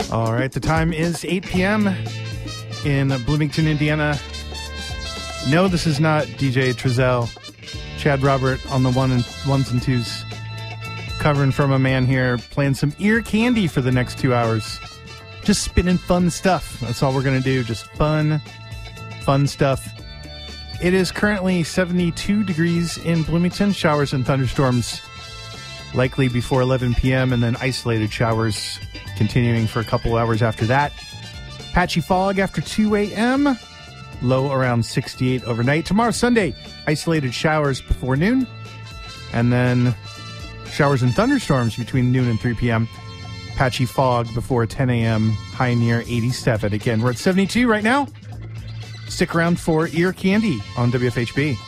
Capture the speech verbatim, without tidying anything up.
All right, the time is eight p.m. in Bloomington, Indiana. No, this is not D J Trezell. Chad Robert on the one and ones and twos, covering from a man here, playing some ear candy for the next two hours. Just spinning fun stuff. That's all we're going to do. Just fun, fun stuff. It is currently seventy-two degrees in Bloomington. Showers and thunderstorms likely before eleven p.m. and then isolated showers continuing for a couple hours after that. Patchy fog after two a.m. Low around sixty-eight overnight. Tomorrow, Sunday, isolated showers before noon. And then showers and thunderstorms between noon and three p.m. Patchy fog before ten a.m. High near eighty-seven. Again, we're at seventy-two right now. Stick around for Ear Candy on W F H B.